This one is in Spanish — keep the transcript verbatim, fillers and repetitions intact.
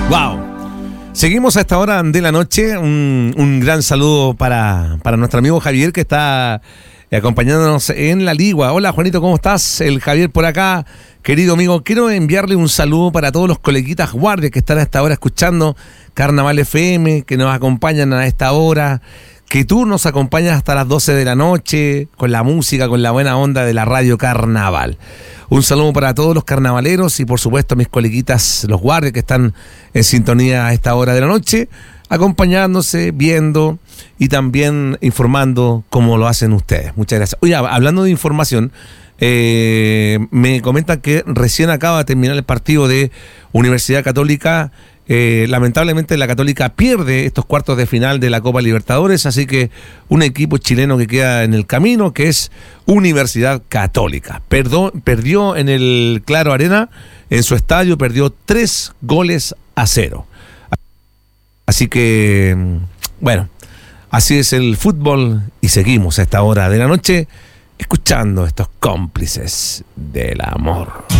Wow. Seguimos a esta hora de la noche. Un, un gran saludo para, para nuestro amigo Javier, que está acompañándonos en la Ligua. Hola, Juanito, ¿cómo estás? El Javier por acá. Querido amigo, quiero enviarle un saludo para todos los coleguitas guardias que están a esta hora escuchando Carnaval F M, que nos acompañan a esta hora, que tú nos acompañas hasta las doce de la noche con la música, con la buena onda de la Radio Carnaval. Un saludo para todos los carnavaleros y por supuesto a mis coleguitas, los guardias que están en sintonía a esta hora de la noche, acompañándose, viendo y también informando como lo hacen ustedes. Muchas gracias. Oye, hablando de información, eh, me comentan que recién acaba de terminar el partido de Universidad Católica. Eh, lamentablemente la Católica pierde estos cuartos de final de la Copa Libertadores, así que un equipo chileno que queda en el camino, que es Universidad Católica. Perdó, perdió en el Claro Arena, en su estadio, perdió tres goles a cero. Así que, bueno, así es el fútbol y seguimos a esta hora de la noche escuchando estos cómplices del amor.